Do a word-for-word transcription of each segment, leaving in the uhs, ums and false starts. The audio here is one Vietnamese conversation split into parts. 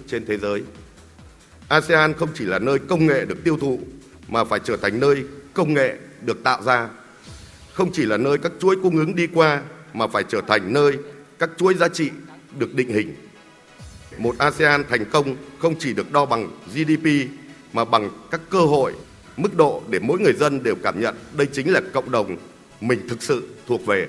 trên thế giới. a sê an không chỉ là nơi công nghệ được tiêu thụ mà phải trở thành nơi công nghệ được tạo ra. Không chỉ là nơi các chuỗi cung ứng đi qua mà phải trở thành nơi các chuỗi giá trị được định hình. Một a sê an thành công không chỉ được đo bằng giê đê pê mà bằng các cơ hội, mức độ để mỗi người dân đều cảm nhận đây chính là cộng đồng mình thực sự thuộc về.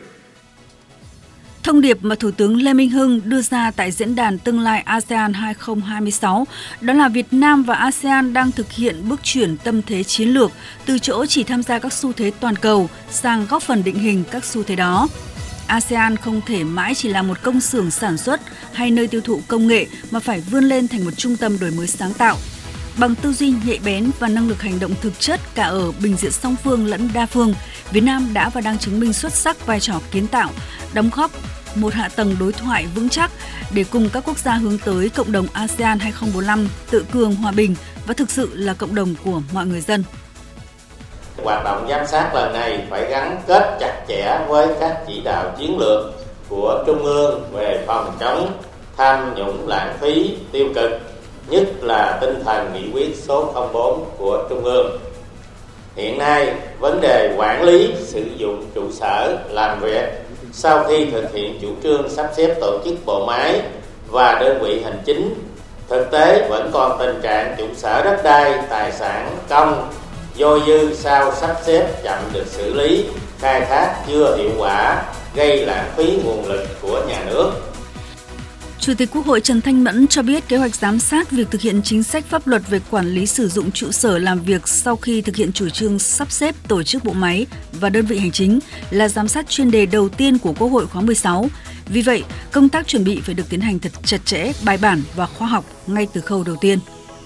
Thông điệp mà Thủ tướng Lê Minh Hưng đưa ra tại Diễn đàn Tương lai a sê an hai không hai sáu đó là Việt Nam và a sê an đang thực hiện bước chuyển tâm thế chiến lược từ chỗ chỉ tham gia các xu thế toàn cầu sang góp phần định hình các xu thế đó. a sê an không thể mãi chỉ là một công xưởng sản xuất hay nơi tiêu thụ công nghệ mà phải vươn lên thành một trung tâm đổi mới sáng tạo. Bằng tư duy nhạy bén và năng lực hành động thực chất cả ở bình diện song phương lẫn đa phương, Việt Nam đã và đang chứng minh xuất sắc vai trò kiến tạo, đóng góp một hạ tầng đối thoại vững chắc để cùng các quốc gia hướng tới cộng đồng a sê an hai không bốn lăm tự cường, hòa bình và thực sự là cộng đồng của mọi người dân. Hoạt động giám sát lần này phải gắn kết chặt chẽ với các chỉ đạo chiến lược của Trung ương về phòng chống tham nhũng lãng phí tiêu cực, nhất là tinh thần nghị quyết số không bốn của Trung ương. Hiện nay, vấn đề quản lý sử dụng trụ sở làm việc sau khi thực hiện chủ trương sắp xếp tổ chức bộ máy và đơn vị hành chính, thực tế vẫn còn tình trạng trụ sở đất đai, tài sản công dôi dư sau sắp xếp chậm được xử lý, khai thác chưa hiệu quả, gây lãng phí nguồn lực của nhà nước. Chủ tịch Quốc hội Trần Thanh Mẫn cho biết kế hoạch giám sát việc thực hiện chính sách pháp luật về quản lý sử dụng trụ sở làm việc sau khi thực hiện chủ trương sắp xếp tổ chức bộ máy và đơn vị hành chính là giám sát chuyên đề đầu tiên của Quốc hội khóa mười sáu. Vì vậy, công tác chuẩn bị phải được tiến hành thật chặt chẽ, bài bản và khoa học ngay từ khâu đầu tiên.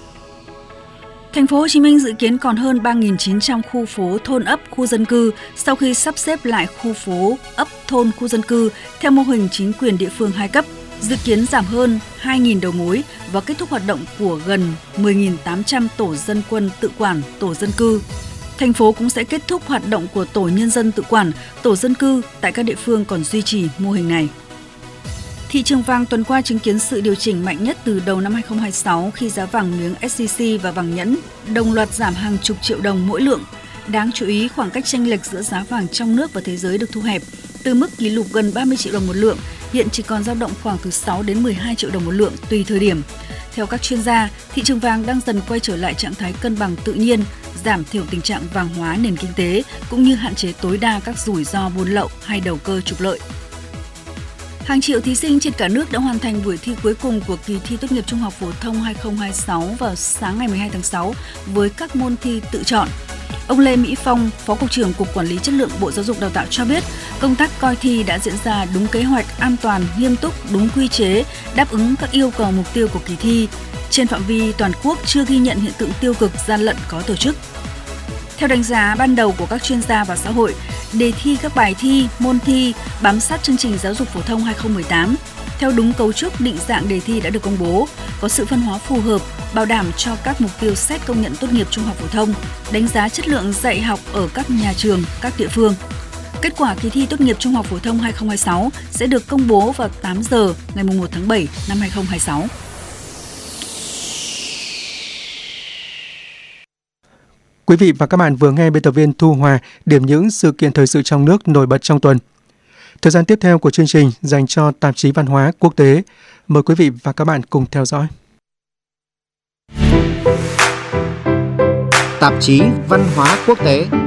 Thành phố Hồ Chí Minh dự kiến còn hơn ba nghìn chín trăm khu phố, thôn ấp, khu dân cư sau khi sắp xếp lại khu phố, ấp, thôn, khu dân cư theo mô hình chính quyền địa phương hai cấp. Dự kiến giảm hơn hai nghìn đầu mối và kết thúc hoạt động của gần mười nghìn tám trăm tổ dân quân tự quản, tổ dân cư. Thành phố cũng sẽ kết thúc hoạt động của tổ nhân dân tự quản, tổ dân cư tại các địa phương còn duy trì mô hình này. Thị trường vàng tuần qua chứng kiến sự điều chỉnh mạnh nhất từ đầu năm hai không hai sáu khi giá vàng miếng ét gi xê và vàng nhẫn đồng loạt giảm hàng chục triệu đồng mỗi lượng. Đáng chú ý, khoảng cách chênh lệch giữa giá vàng trong nước và thế giới được thu hẹp, từ mức kỷ lục gần ba mươi triệu đồng một lượng, hiện chỉ còn dao động khoảng từ sáu đến mười hai triệu đồng một lượng tùy thời điểm. Theo các chuyên gia, thị trường vàng đang dần quay trở lại trạng thái cân bằng tự nhiên, giảm thiểu tình trạng vàng hóa nền kinh tế cũng như hạn chế tối đa các rủi ro buôn lậu hay đầu cơ trục lợi. Hàng triệu thí sinh trên cả nước đã hoàn thành buổi thi cuối cùng của kỳ thi tốt nghiệp trung học phổ thông hai không hai sáu vào sáng ngày mười hai tháng sáu với các môn thi tự chọn. Ông Lê Mỹ Phong, Phó Cục trưởng Cục Quản lý Chất lượng Bộ Giáo dục Đào tạo cho biết, công tác coi thi đã diễn ra đúng kế hoạch, an toàn, nghiêm túc, đúng quy chế, đáp ứng các yêu cầu mục tiêu của kỳ thi. Trên phạm vi toàn quốc chưa ghi nhận hiện tượng tiêu cực, gian lận có tổ chức. Theo đánh giá ban đầu của các chuyên gia và xã hội, đề thi các bài thi, môn thi bám sát chương trình giáo dục phổ thông hai không một tám, theo đúng cấu trúc định dạng đề thi đã được công bố, có sự phân hóa phù hợp, bảo đảm cho các mục tiêu xét công nhận tốt nghiệp trung học phổ thông, đánh giá chất lượng dạy học ở các nhà trường, các địa phương. Kết quả kỳ thi tốt nghiệp trung học phổ thông hai không hai sáu sẽ được công bố vào tám giờ ngày mùng một tháng bảy năm hai không hai sáu. Quý vị và các bạn vừa nghe biên tập viên Thu Hòa điểm những sự kiện thời sự trong nước nổi bật trong tuần. Thời gian tiếp theo của chương trình dành cho tạp chí Văn hóa Quốc tế. Mời quý vị và các bạn cùng theo dõi. Tạp chí Văn hóa Quốc tế.